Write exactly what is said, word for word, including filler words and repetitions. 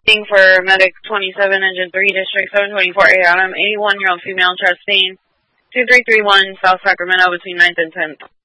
Thing for Medic twenty-seven, Engine three, District seven twenty-four A. I'm eighty-one-year-old female, chest pain, two three three one, South Sacramento, between ninth and tenth.